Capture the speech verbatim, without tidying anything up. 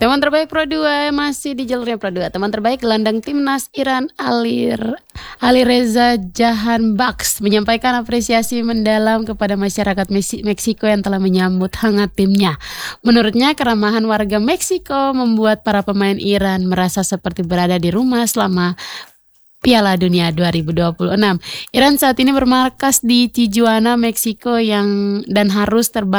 Teman terbaik Pro dua masih di jalurnya Pro dua. Teman terbaik gelandang timnas Iran Alir Alireza Jahanbakhsh menyampaikan apresiasi mendalam kepada masyarakat Meksiko yang telah menyambut hangat timnya. Menurutnya, keramahan warga Meksiko membuat para pemain Iran merasa seperti berada di rumah selama Piala Dunia dua ribu dua puluh enam. Iran saat ini bermarkas di Tijuana, Meksiko yang dan harus terbang